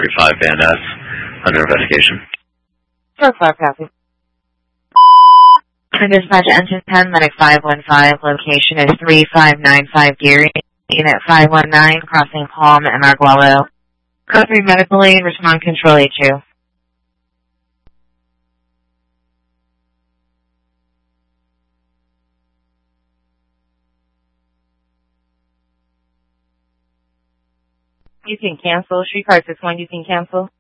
35 Van Ness, under investigation. Sure, 5, copy. Dispatch engine 10, medic 515, location is 3595 Geary, unit 519, crossing Palm and Arguello. Code 3 medical aid, respond control A2. You can cancel. Streetcar 61, you can cancel.